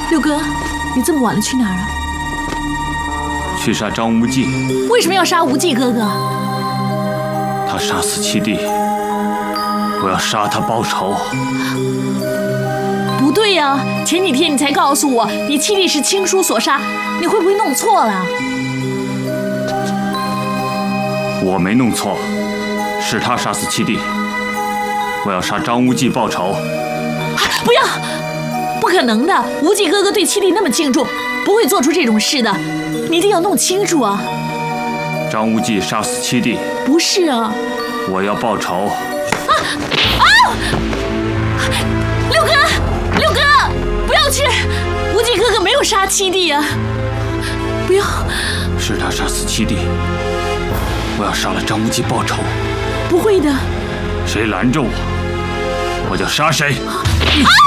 六哥，你这么晚了去哪儿啊？ 去杀张无忌。 为什么要杀无忌哥哥？ 他杀死七弟，我要杀他报仇。 不对呀，前几天你才告诉我你七弟是青叔所杀，你会不会弄错了？ 我没弄错，是他杀死七弟，我要杀张无忌报仇。 不要！不可能的，无忌哥哥对七弟那么敬重，不会做出这种事的。你一定要弄清楚啊！ 张无忌杀死七弟， 不是啊！ 我要报仇。 六哥，六哥，不要去！无忌哥哥没有杀七弟啊！不要！ 是他杀死七弟，我要杀了张无忌报仇。 不会的。 谁拦着我，我就杀谁。